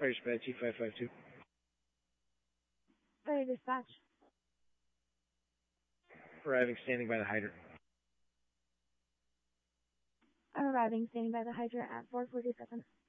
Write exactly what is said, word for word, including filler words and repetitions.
Fire Spad T five five two. Fire dispatch. Arriving, standing by the hydrant. I'm arriving, standing by the hydrant at four forty-seven.